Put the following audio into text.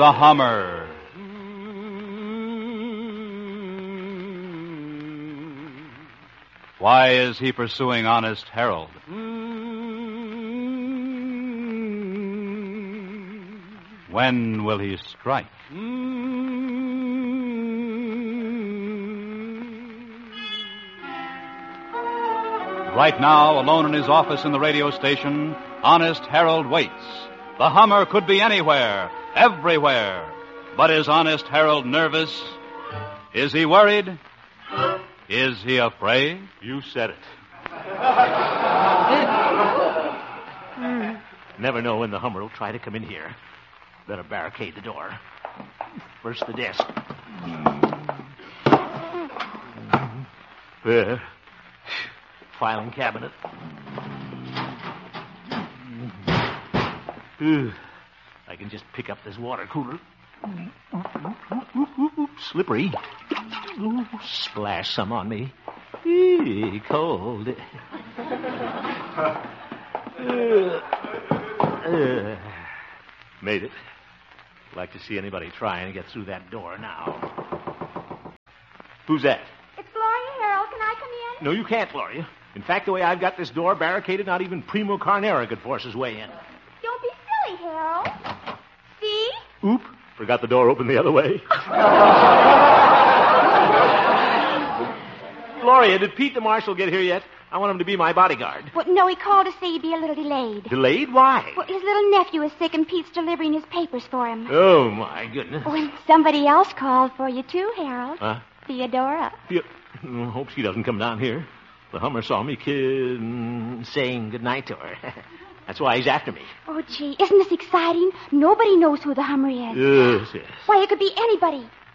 The Hummer. Why is he pursuing Honest Harold? When will he strike? Right now, alone in his office in the radio station, Honest Harold waits. The Hummer could be anywhere, everywhere. But is Honest Harold nervous? Is he worried? Is he afraid? You said it. Never know when the Hummer will try to come in here. Better barricade the door. First the desk. There. Filing cabinet. I can just pick up this water cooler. Slippery. Ooh, splash some on me. Cold. Made it. Like to see anybody trying to get through that door now. Who's that? It's Gloria, Harold. Can I come in? No, you can't, Gloria. In fact, the way I've got this door barricaded, not even Primo Carnera could force his way in. Don't be silly, Harold. See? Oop. Forgot the door open the other way. Gloria, did Pete the Marshal get here yet? I want him to be my bodyguard. Well, no, he called to say he'd be a little delayed. Delayed? Why? Well, his little nephew is sick and Pete's delivering his papers for him. Oh, my goodness. Oh, and somebody else called for you, too, Harold. Huh? Theodora. Hope she doesn't come down here. The Hummer saw me saying goodnight to her. That's why he's after me. Oh, gee, isn't this exciting? Nobody knows who the Hummer is. Yes, yes. Why, it could be anybody.